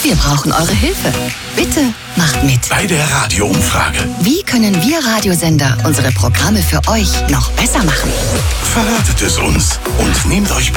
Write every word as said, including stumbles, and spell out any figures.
Wir brauchen eure Hilfe. Bitte macht mit. Bei der Radioumfrage. Wie können wir Radiosender unsere Programme für euch noch besser machen? Verratet es uns und nehmt euch